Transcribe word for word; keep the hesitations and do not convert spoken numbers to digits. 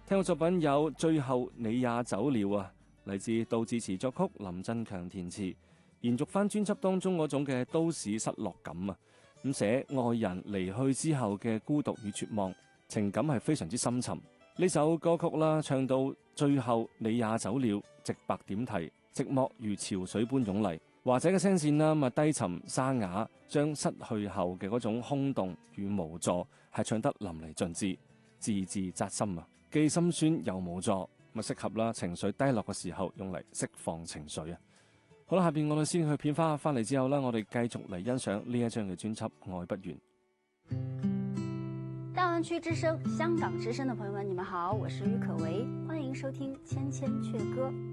聽過作品有《最後你也走了》啊，嚟自杜自持作曲，林振強填詞，延續翻專輯當中嗰種嘅都市失落感啊。咁寫愛人離去之後嘅孤獨與絕望，情感係非常之深沉。呢首歌曲啦，唱到最後你也走了，直白點題，寂寞如潮水般湧嚟。華仔嘅聲線啦，咪低沉沙啞，將失去後嘅嗰種空洞與無助係唱得淋漓盡致，字字扎心啊！既心酸又無助，咪適合啦，情緒低落嘅時候用嚟釋放情緒啊！好啦，下邊我哋先去片花翻嚟之後啦，我哋繼續嚟欣賞呢一張嘅專輯《愛不完》。 大灣區之聲、香港之聲的朋友們，你們好，我是于可唯，歡迎收聽《千千闕歌》。